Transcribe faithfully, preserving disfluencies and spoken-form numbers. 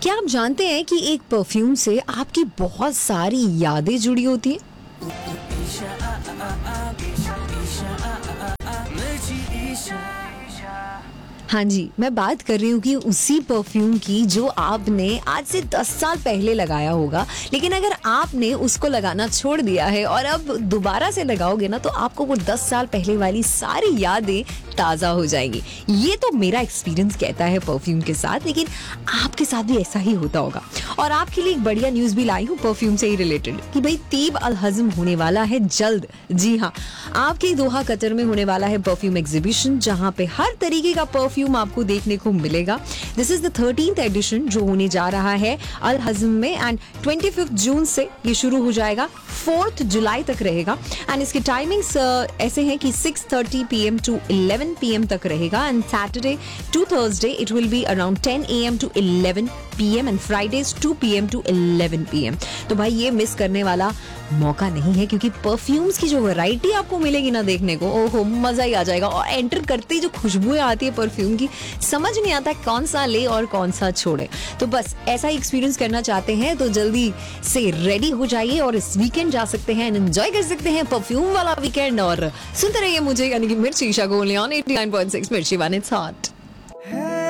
क्या आप जानते हैं कि एक परफ्यूम से आपकी बहुत सारी यादें जुड़ी होती हैं? हाँ जी, मैं बात कर रही हूँ कि उसी परफ्यूम की जो आपने आज से दस साल पहले लगाया होगा, लेकिन अगर आपने उसको लगाना छोड़ दिया है और अब दोबारा से लगाओगे ना, तो आपको वो दस साल पहले वाली सारी यादें ताज़ा हो जाएंगी। ये तो मेरा एक्सपीरियंस कहता है परफ्यूम के साथ, लेकिन आपके साथ भी ऐसा ही होता होगा। और आपके लिए एक बढ़िया न्यूज़ भी लाई हूँ परफ्यूम से ही रिलेटेड कि भाई तीब अल हज़म होने वाला है जल्द। जी हाँ, आपके दोहा कतर में होने वाला है परफ्यूम एग्जीबिशन, जहाँ पे हर तरीके का परफ्यूम आपको देखने को मिलेगा। This is the thirteenth addition जो होने जा रहा है अल हज़म में, एंड ट्वेंटी फिफ्थ जून से ये शुरू हो जाएगा, फोर्थ जुलाई तक रहेगा। एंड इसके टाइमिंग्स uh, ऐसे हैं कि six thirty P M to eleven P M तक रहेगा, and Saturday to Thursday it will be around ten A M to eleven P M and Fridays to P M to eleven P M. तो भाई ये miss करने वाला मौका नहीं है, क्योंकि परफ्यूम्स की जो वैरायटी आपको मिलेगी ना देखने को, ओहो मजा ही आ जाएगा। और एंटर करते ही जो खुशबुएं आती है परफ्यूम की, समझ नहीं आता कौन सा ले और कौन सा छोड़े। तो बस ऐसा ही एक्सपीरियंस करना चाहते हैं तो जल्दी से रेडी हो जाइए और इस वीकेंड जा सकते हैं, एंजॉय कर सकते हैं परफ्यूम वाला वीकेंड। और सुनते रहिए मुझे यानी कि मिर्ची Isha Goliyan eighty nine point six मिर्ची वन इट्स हॉट।